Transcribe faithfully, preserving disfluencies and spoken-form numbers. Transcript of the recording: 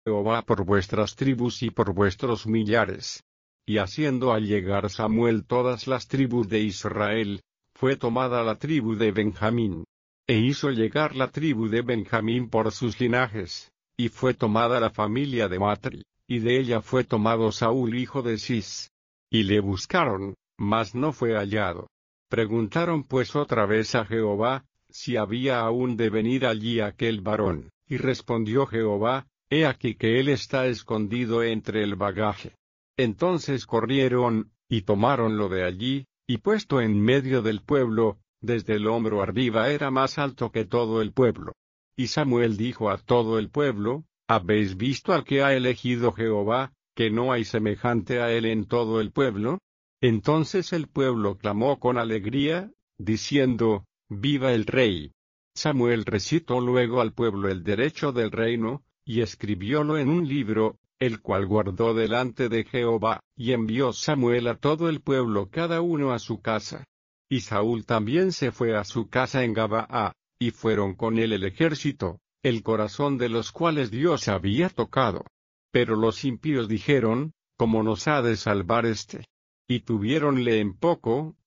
Jehová por vuestras tribus y por vuestros millares. Y haciendo al llegar Samuel todas las tribus de Israel, fue tomada la tribu de Benjamín. E hizo llegar la tribu de Benjamín por sus linajes, y fue tomada la familia de Matri, y de ella fue tomado Saúl hijo de Cis. Y le buscaron, mas no fue hallado. Preguntaron pues otra vez a Jehová, si había aún de venir allí aquel varón, y respondió Jehová, he aquí que él está escondido entre el bagaje. Entonces corrieron, y tomáronlo de allí, y puesto en medio del pueblo, desde el hombro arriba era más alto que todo el pueblo. Y Samuel dijo a todo el pueblo, ¿habéis visto al que ha elegido Jehová, que no hay semejante a él en todo el pueblo? Entonces el pueblo clamó con alegría, diciendo, ¡viva el rey! Samuel recitó luego al pueblo el derecho del reino, y escribiólo en un libro, el cual guardó delante de Jehová, y envió Samuel a todo el pueblo cada uno a su casa. Y Saúl también se fue a su casa en Gabaa, y fueron con él el ejército, el corazón de los cuales Dios había tocado. Pero los impíos dijeron, ¿cómo nos ha de salvar éste? Y tuviéronle en poco,